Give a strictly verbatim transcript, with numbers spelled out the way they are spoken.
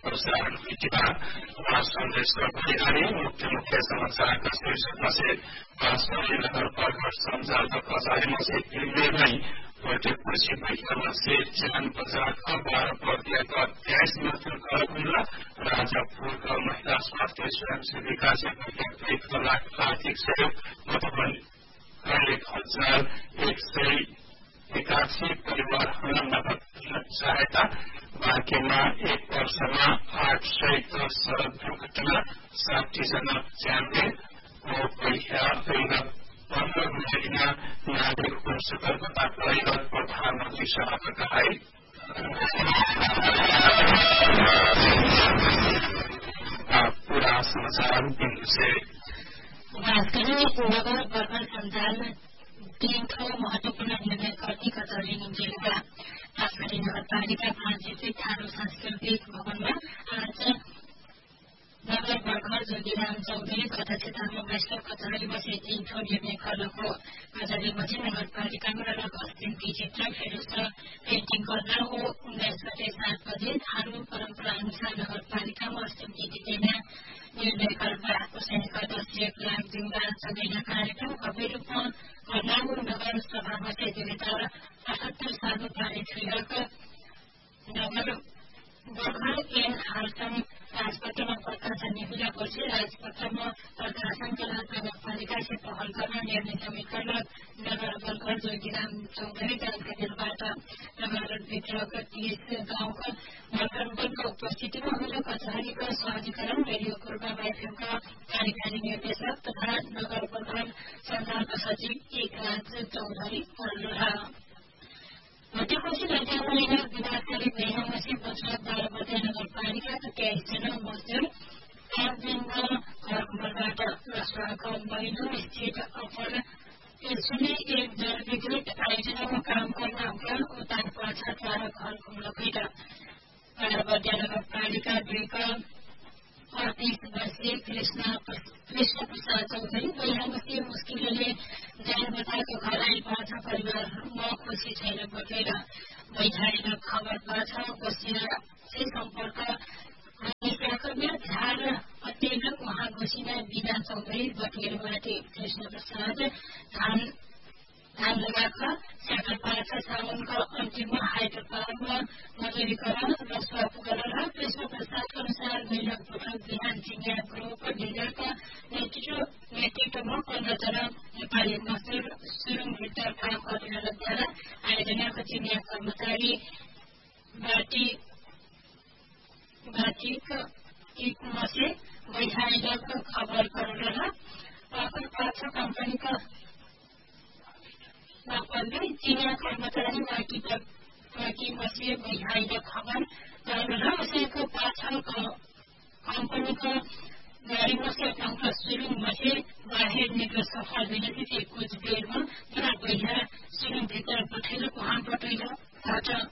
प्रसारण हुआ सन्देश भइरहे मुख्य मुख्य समाचारका शीर्षकमा से बाँसवाडी नगरपालिका सञ्जालका कचहरीमा से टिमले नै बैठकपछि बैठकमा से ज्यान बजारका बाह्र पर्दियाका अट्ठाइस मात्र घर खुल्ला राजापुरका महिला स्वास्थ्य स्वयंसेविका से बैठक एक लाख आर्थिक सहयोग मधुबनी एक हजार एक सय एकासी परिवारहरूलाई नगद सहायता बाँकीमा एक वर्षमा आठ सय दस सड़क दुर्घटना साठी जना ज्यानले पन्ध्र महिना नागरिकको सतर्कता प्रयोग प्रधानमन्त्री सभाका कहाई पूरा समाचार बिन्दु से नगर बर्गर सञ्जाल तीन ठो महत्वपूर्ण निर्णय कर्ती कचहरी निम्तिएका बाँसवाडी नगरपालिका पाँच स्थित थारू सांस्कृतिक भवनमा आज नगर बर्खर जोगीराम चौधरीको अध्यक्षतामा वैश्व कचहरी बसे तीन ठो निर्णय कर्नको कचहरीपछि नगरपालिकामा रग अस्तिम चित्र फेरुस पेन्टिङ गर्न हो उन्नाइस गते सात बजे थारू परम्परा अनुसार नगरपालिकामा अस्तिम तिथिमा निर्णय कर्ता सैनिक अध्यक्ष लाग जिम्बा चगैना कार्यक्रम भव्य रूपमा कर्नामु नगर सभा बसे दुई हजार अठहत्तर साल पारित हुइरहेको नगर बर्खर एन हालसम राजपत्रमा प्रकाशन निहुँदापछि राजपत्रमा प्रकाशनका लागि नगरपालिका से पहल गर्न निर्णय समीकरण नगर बर्खर जोगीराम चौधरी जानकारीबाट नगरभित्रका तीस गाउँका नगरजनको उपस्थितिमा हुने कचहरीको सहजीकरण रेडियो पूर्व वाइफएमका कार्यकारी निर्देशक तथा नगर बर्खर सञ्जालका सचिव एकराज चौधरी पर्नुहा मध्यपछि राज्यपालिका विभागकारी बेहमसी बचत बाह्र बजे नगरपालिकाका तेइस जना मजदूर पाँच दिनमा घरबाट रसुवाको मैलो स्थित अपर यसले एक जलविद्युत आयोजनामा काम गर्न आउँदा उतार पाछाद्वारा घर खुम्लो भएर बाह्र बजे नगरपालिका दुईका अडतीस वर्षीय कृष्ण कृष्ण प्रसाद चौधरी बेहमसी मुस्किलले जान बचाएको घर आइपाछ परिवारमा खुसी छैन बटेर बैठाएर खबर पाछ गोसिया से सम्पर्क कर्मी झार अत्यन्त उहाँ घोषणा बिना चौधरी बटेरबाट कृष्ण प्रसाद धान धान लगाएका स्याटर पाछ साउनको अन्तिममा हाइड्रो पावरमा मजूरी गर्न रसुवा पुगेर कृष्ण प्रसादका अनुसार महिला पुटल बिहान चिनिया ग्रुप लिडरका नेतृत्वमा पन्ध्र जना नेपाली मजदूर सुरुङभित्र काम गरिरहँदा आयोजनाको चिनिया कर्मचारी बाटी बाटिक एक मसे बैठाइरहेको खबर गरेर पाखर पाछ कम्पनीका नापले चिनिया कर्मचारी बाटी बाटी मसे बैठाइरहेको खबर गरेर उसैको पाछल कम्पनीको गाडी मसे टङ्का सुरुङ मसे बाहिर निक्ल सफल हुनेसित कुछ बेरमा पुरा बैठा सुरुङभित्र पठाइर उहाँ पठाइर